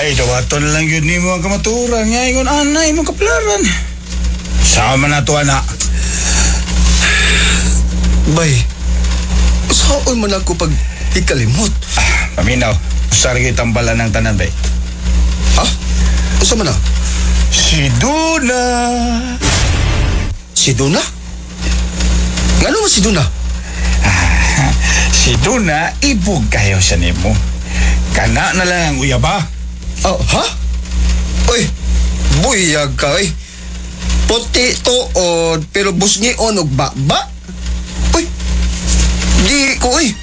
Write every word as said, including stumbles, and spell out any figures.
Ay, dawaton lang yun ni mo ang kamaturan. Nga yun, anay mo kaplaran. Sama na to, anak. Bay, saan man ako pag ikalimot? Ah, paminaw. Sargi tambalan ng tanan, bay. Ha? Saan man na? Si Duna. Si Duna? Nga naman si Duna? Ah, si Duna, ibog kayo sa nimo. Kana na lang ang uyaba. Oh, ha? Uy, buyag ka, eh. Puti tuod, pero busngi onog ba? Ba? Uy, di ko, eh.